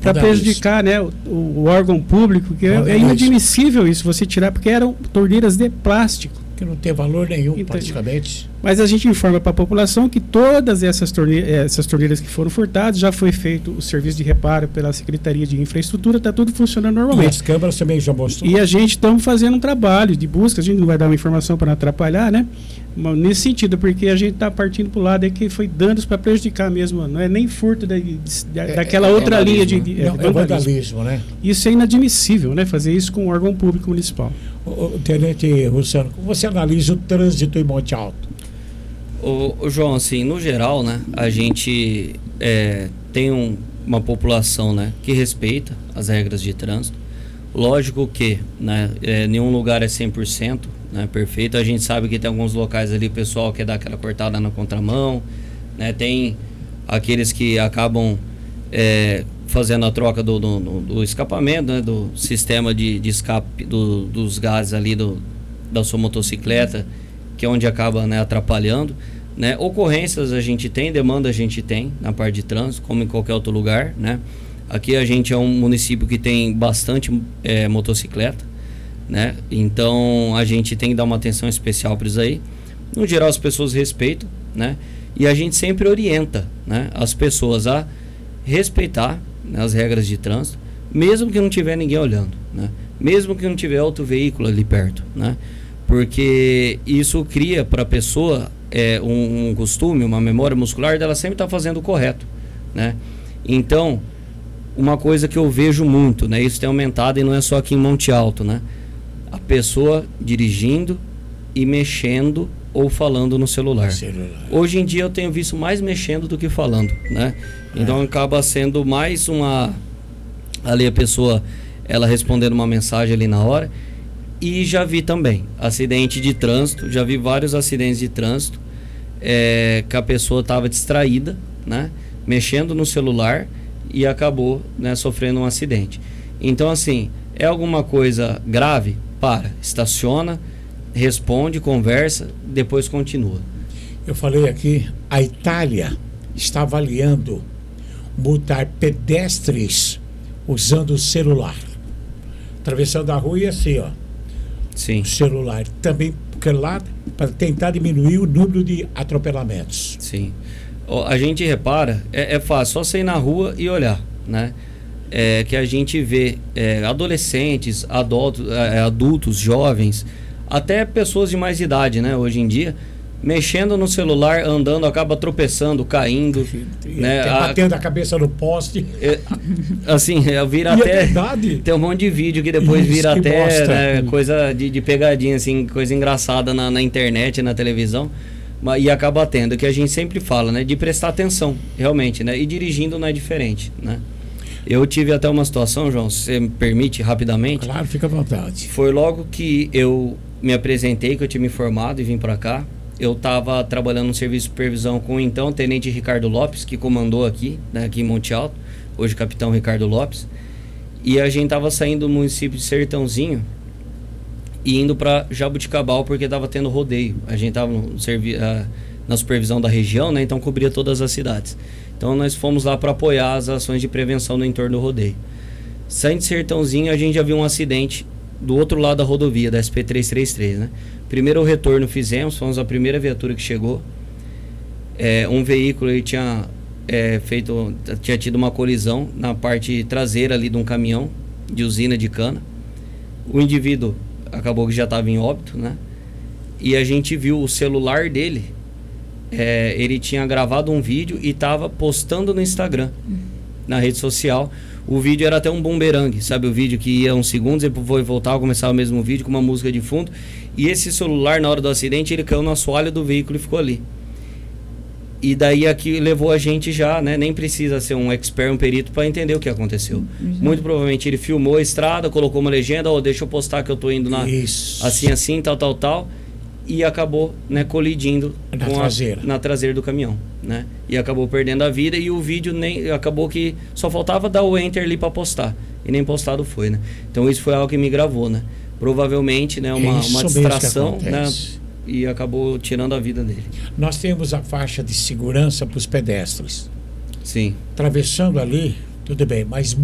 para prejudicar, né, o órgão público, que é inadmissível isso, você tirar, porque eram torneiras de plástico. Que não tem valor nenhum, praticamente. Mas a gente informa para a população que todas essas torneiras que foram furtadas, já foi feito o serviço de reparo pela Secretaria de Infraestrutura, está tudo funcionando normalmente. E as câmeras também já mostrou. E a gente estamos fazendo um trabalho de busca, a gente não vai dar uma informação para não atrapalhar, né? Mas nesse sentido, porque a gente está partindo para o lado que foi danos para prejudicar mesmo, não é nem furto daquela outra linha de vandalismo, né? Isso é inadmissível, né? Fazer isso com um órgão público municipal. Tenente Russano, como você analisa o trânsito em Monte Alto? O João, assim, no geral, né, a gente tem uma população, né, que respeita as regras de trânsito. Lógico que, né, nenhum lugar é 100%, né, perfeito. A gente sabe que tem alguns locais ali, o pessoal quer dar aquela cortada na contramão, né, tem aqueles que acabam fazendo a troca do escapamento, né, do sistema de escape dos gases ali da sua motocicleta, que é onde acaba, né, atrapalhando, né? Ocorrências a gente tem, demanda a gente tem na parte de trânsito, como em qualquer outro lugar, né? Aqui a gente é um município que tem bastante motocicleta, né? Então a gente tem que dar uma atenção especial para isso aí. No geral as pessoas respeitam, né? E a gente sempre orienta, né, as pessoas a respeitar, né, as regras de trânsito, mesmo que não tiver ninguém olhando, né? Mesmo que não tiver outro veículo ali perto, né? Porque isso cria para a pessoa um costume, uma memória muscular dela sempre estar fazendo o correto, né? Então, uma coisa que eu vejo muito, né? Isso tem aumentado e não é só aqui em Monte Alto, né? A pessoa dirigindo e mexendo ou falando no celular. Hoje em dia eu tenho visto mais mexendo do que falando, né? Então acaba sendo mais ali a pessoa, ela respondendo uma mensagem ali na hora. E já vi também acidente de trânsito, já vi vários acidentes de trânsito que a pessoa estava distraída, né, mexendo no celular e acabou, né, sofrendo um acidente. Então, assim, é alguma coisa grave? Estaciona, responde, conversa, depois continua. Eu falei aqui, a Itália está avaliando multar pedestres usando o celular. Atravessando a rua e assim, ó. Sim. O celular também, porque lá para tentar diminuir o número de atropelamentos. Sim. A gente repara, é fácil, só você ir na rua e olhar, né? Que a gente vê adolescentes, adultos, jovens, até pessoas de mais idade, né? Hoje em dia, mexendo no celular, andando, acaba tropeçando, caindo, né? Batendo a cabeça no poste. Assim, vira até... Tem um monte de vídeo que depois vira até, né, coisa de pegadinha, assim, coisa engraçada na internet, na televisão. E acaba tendo, que a gente sempre fala, né? De prestar atenção, realmente, né? E dirigindo não é diferente, né? Eu tive até uma situação, João, se você me permite, rapidamente. Claro, fica à vontade. Foi logo que eu me apresentei, que eu tinha me formado e vim para cá. Eu estava trabalhando no serviço de supervisão com o então tenente Ricardo Lopes, que comandou aqui, né, aqui em Monte Alto, hoje capitão Ricardo Lopes. E a gente estava saindo do município de Sertãozinho e indo para Jabuticabal, porque estava tendo rodeio. A gente estava na supervisão da região, né, então cobria todas as cidades. Então nós fomos lá para apoiar as ações de prevenção no entorno do rodeio. Saindo de Sertãozinho, a gente já viu um acidente do outro lado da rodovia, da SP-333, né? Primeiro o retorno fizemos, fomos a primeira viatura que chegou. Um veículo ele tinha tido uma colisão na parte traseira ali de um caminhão de usina de cana. O indivíduo acabou que já estava em óbito, né? E a gente viu o celular dele, ele tinha gravado um vídeo e estava postando no Instagram, na rede social. O vídeo era até um bumerangue, sabe? O vídeo que ia uns segundos, depois foi voltar, começava o mesmo vídeo com uma música de fundo. E esse celular, na hora do acidente, ele caiu no assoalho do veículo e ficou ali. E daí aqui levou a gente já, né? Nem precisa ser um expert, um perito para entender o que aconteceu. Muito provavelmente ele filmou a estrada, colocou uma legenda, deixa eu postar que eu tô indo assim, tal. E acabou, né, colidindo na traseira do caminhão, né? E acabou perdendo a vida e o vídeo acabou que só faltava dar o enter ali para postar. E nem postado foi, né? Então isso foi algo que me gravou, né? Provavelmente, né, uma distração, né? E acabou tirando a vida dele. Nós temos a faixa de segurança para os pedestres. Sim. Atravessando ali, tudo bem, mas